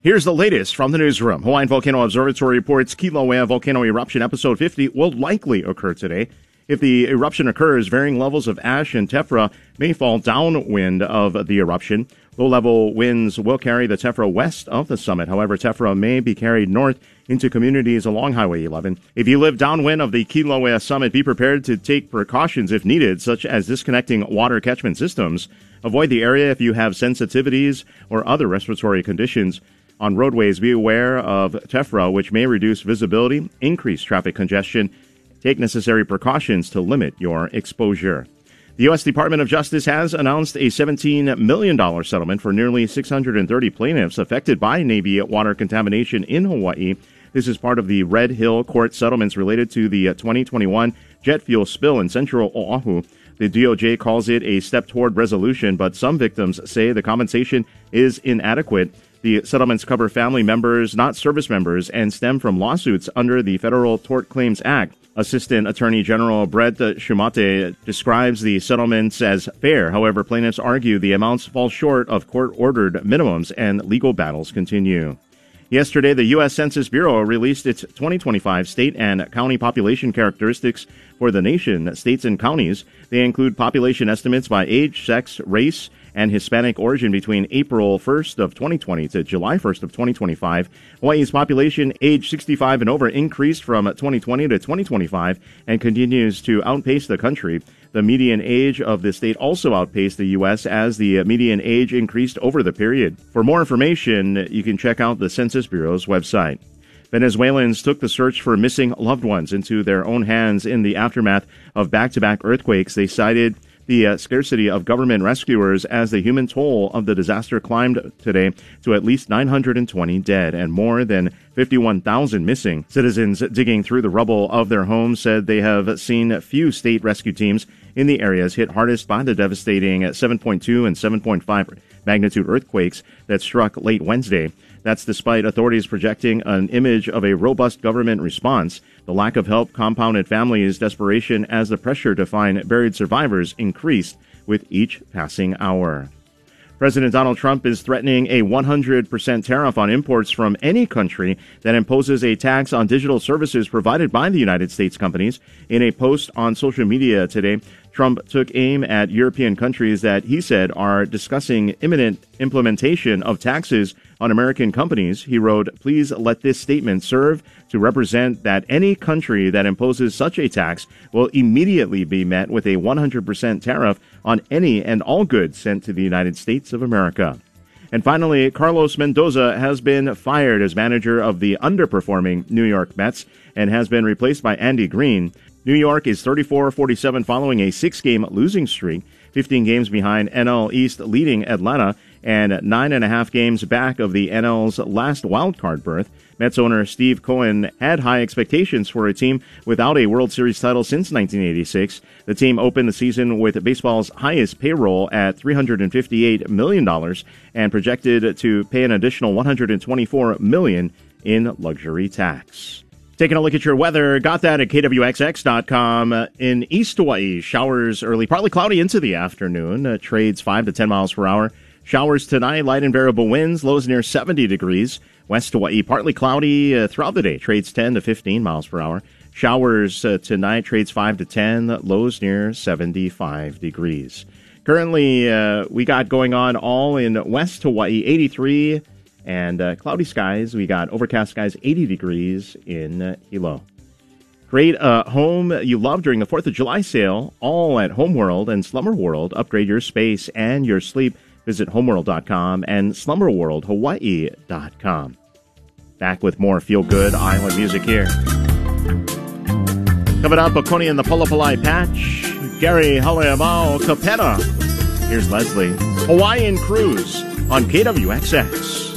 Here's the latest from the newsroom. Hawaiian Volcano Observatory reports Kilauea volcano eruption episode 50 will likely occur today. If the eruption occurs, varying levels of ash and tephra may fall downwind of the eruption. Low-level winds will carry the tephra west of the summit. However, tephra may be carried north into communities along Highway 11. If you live downwind of the Kilauea summit, be prepared to take precautions if needed, such as disconnecting water catchment systems. Avoid the area if you have sensitivities or other respiratory conditions. On roadways, be aware of tephra, which may reduce visibility, increase traffic congestion. Take necessary precautions to limit your exposure. The U.S. Department of Justice has announced a $17 million settlement for nearly 630 plaintiffs affected by Navy water contamination in Hawaii. This is part of the Red Hill Court settlements related to the 2021 jet fuel spill in central Oahu. The DOJ calls it a step toward resolution, but some victims say the compensation is inadequate. The settlements cover family members, not service members, and stem from lawsuits under the Federal Tort Claims Act. Assistant Attorney General Brett Shumate describes the settlements as fair. However, plaintiffs argue the amounts fall short of court-ordered minimums and legal battles continue. Yesterday, the U.S. Census Bureau released its 2025 state and county population characteristics for the nation, states and counties. They include population estimates by age, sex, race, and Hispanic origin between April 1st of 2020 to July 1st of 2025. Hawaii's population age 65 and over increased from 2020 to 2025 and continues to outpace the country. The median age of the state also outpaced the U.S. as the median age increased over the period. For more information, you can check out the Census Bureau's website. Venezuelans took the search for missing loved ones into their own hands in the aftermath of back-to-back earthquakes. They cited the scarcity of government rescuers as the human toll of the disaster climbed today to at least 920 dead and more than 51,000 missing. Citizens digging through the rubble of their homes said they have seen few state rescue teams in the areas hit hardest by the devastating 7.2 and 7.5 magnitude earthquakes that struck late Wednesday. That's despite authorities projecting an image of a robust government response. The lack of help compounded families' desperation as the pressure to find buried survivors increased with each passing hour. President Donald Trump is threatening a 100% tariff on imports from any country that imposes a tax on digital services provided by the United States companies. In a post on social media today, Trump took aim at European countries that he said are discussing imminent implementation of taxes on American companies. He wrote, "Please let this statement serve to represent that any country that imposes such a tax will immediately be met with a 100% tariff on any and all goods sent to the United States of America." And finally, Carlos Mendoza has been fired as manager of the underperforming New York Mets and has been replaced by Andy Green. New York is 34-47 following a 6-game losing streak, 15 games behind NL East leading Atlanta, and 9.5 games back of the NL's last wildcard berth. Mets owner Steve Cohen had high expectations for a team without a World Series title since 1986. The team opened the season with baseball's highest payroll at $358 million and projected to pay an additional $124 million in luxury tax. Taking a look at your weather, got that at KWXX.com. In East Hawaii, showers early, partly cloudy into the afternoon. Trades 5 to 10 miles per hour. Showers tonight, light and variable winds, lows near 70 degrees. West Hawaii, partly cloudy throughout the day. Trades 10 to 15 miles per hour. Showers tonight, trades 5 to 10, lows near 75 degrees. Currently, we got going on all in West Hawaii, 83 and cloudy skies. We got overcast skies, 80 degrees in Hilo. Create a home you love during the 4th of July sale, all at Homeworld and Slumber World. Upgrade your space and your sleep. Visit homeworld.com and slumberworldhawaii.com. Back with more feel-good island music here. Coming up, Oconee and the Pulapalai Patch, Gary Haleamau Capetta. Here's Leslie. Hawaiian Cruise on KWXX.